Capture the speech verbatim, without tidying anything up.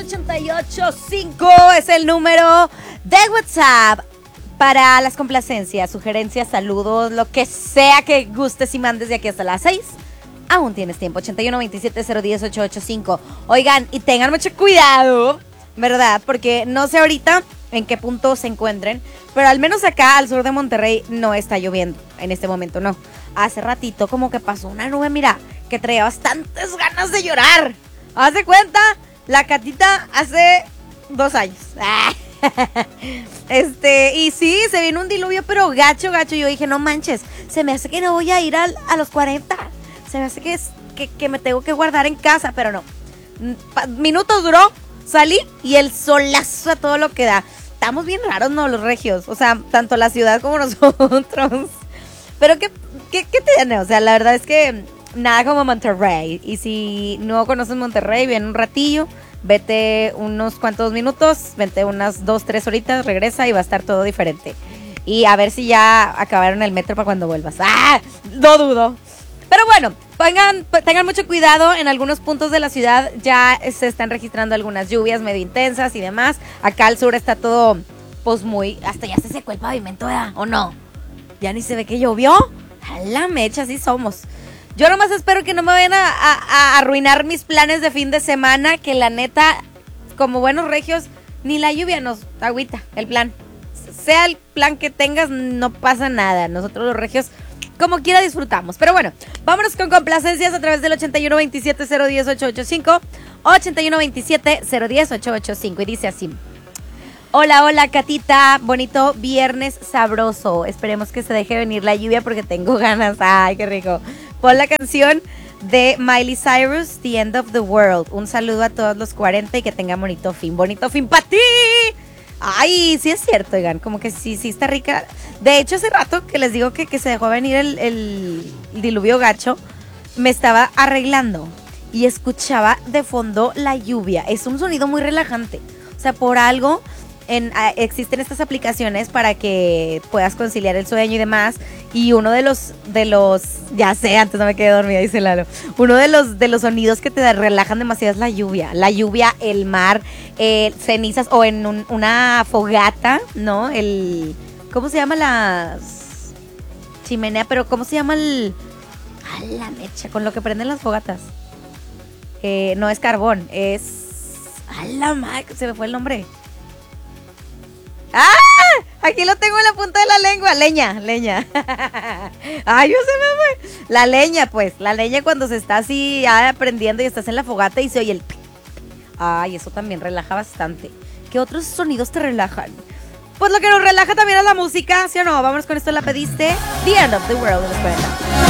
ochenta y ocho cinco es el número de WhatsApp para las complacencias, sugerencias, saludos, lo que sea que gustes y mandes de aquí hasta las seis. Aún tienes tiempo, ochenta y uno veintisiete cero diez ocho ocho cinco. Oigan, y tengan mucho cuidado, ¿verdad? Porque no sé ahorita en qué punto se encuentren, pero al menos acá al sur de Monterrey no está lloviendo. En este momento no. Hace ratito como que pasó una nube, mira, que traía bastantes ganas de llorar. Haz de cuenta, la Catita hace dos años. Este, y sí, se vino un diluvio, pero gacho, gacho. Yo dije, no manches, se me hace que no voy a ir al, a los cuarenta. Se me hace que, que, que me tengo que guardar en casa, pero no. Minutos duró, salí y el solazo a todo lo que da. Estamos bien raros, ¿no? Los regios. O sea, tanto la ciudad como nosotros. Pero ¿qué, qué, qué tiene? O sea, la verdad es que nada como Monterrey. Y si no conoces Monterrey, ven un ratillo, vete unos cuantos minutos, vete unas dos, tres horitas, regresa y va a estar todo diferente. Y a ver si ya acabaron el metro para cuando vuelvas. ¡Ah! No dudo. Pero bueno, pongan, tengan mucho cuidado. En algunos puntos de la ciudad ya se están registrando algunas lluvias medio intensas y demás. Acá al sur está todo, pues muy... Hasta ya se secó el pavimento, ¿verdad? ¿O no? Ya ni se ve que llovió. A la mecha, así somos. Yo nomás espero que no me vayan a, a, a arruinar mis planes de fin de semana. Que la neta, como buenos regios, ni la lluvia nos agüita el plan. Sea el plan que tengas, no pasa nada. Nosotros los regios... como quiera disfrutamos. Pero bueno, vámonos con complacencias a través del ochenta y uno veintisiete cero diez ocho ocho cinco. ochenta y uno veintisiete cero diez ocho ocho cinco. Y dice así: hola, hola, Catita. Bonito viernes sabroso. Esperemos que se deje venir la lluvia porque tengo ganas. Ay, qué rico. Pon la canción de Miley Cyrus, The End of the World. Un saludo a todos los cuarenta y que tengan bonito fin. Bonito fin para ti. Ay, sí es cierto, oigan, como que sí, sí está rica. De hecho, hace rato que les digo que, que se dejó venir el, el, el diluvio gacho, me estaba arreglando y escuchaba de fondo la lluvia. Es un sonido muy relajante. O sea, por algo en, a, existen estas aplicaciones para que puedas conciliar el sueño y demás. Y uno de los, de los, ya sé, antes no me quedé dormida, dice Lalo. Uno de los, de los sonidos que te relajan demasiado es la lluvia. La lluvia, el mar, eh, cenizas o en un, una fogata, ¿no? El, ¿cómo se llama la chimenea? Pero ¿cómo se llama el, a la mecha, con lo que prenden las fogatas? Eh, no es carbón, es, a la madre, se me fue el nombre. ¡Ah! Aquí lo tengo en la punta de la lengua. Leña, leña. Ay, yo se me fue. La leña, pues. La leña cuando se está así ah, prendiendo y estás en la fogata y se oye el... Ay, eso también relaja bastante. ¿Qué otros sonidos te relajan? Pues lo que nos relaja también es la música, ¿sí o no? Vámonos con esto, la pediste. The End of the World de los cuarenta.